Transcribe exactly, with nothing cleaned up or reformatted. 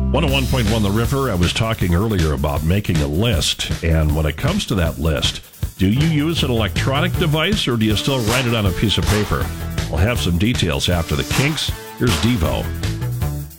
one oh one point one The River, I was talking earlier about making a list, and when it comes to that list, do you use an electronic device or do you still write it on a piece of paper? We'll have some details after the Kinks. Here's Devo.